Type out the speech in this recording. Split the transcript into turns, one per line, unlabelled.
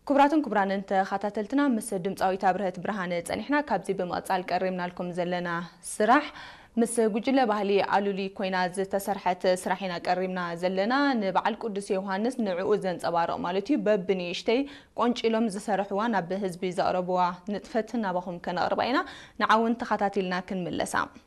كبراتن كبران انت خاتلتنا مس دمصاوي تابرهت برهانه صنيحنا كابزي بمقصال قريمنا لكم زلنا سراح مس غجله ባህሊ አሉሊ ኮይና ዝተሰርሐት ስራሒና ቀሪምና ዘለና ንበዓል ቅዱስ ዮሐንስ ንዕኡ ዘንጸባረቕ ማለት እዩ በብንሽተይ ቆንጭሎም ዝሰርሕዋ ናብ ህዝቢ ዘቅረብዋ ንጥፈትና ባኹም ከነቅርባ ኢና ንዓውን ተኸታቲልና ክንምለሳ